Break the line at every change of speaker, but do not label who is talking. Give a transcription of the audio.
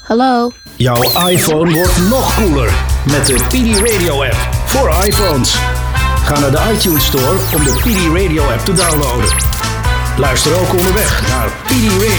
Hallo?
Jouw iPhone wordt nog cooler met de PD Radio app voor iPhones. Ga naar de iTunes Store om de PD Radio app te downloaden. Luister ook onderweg naar PD Radio.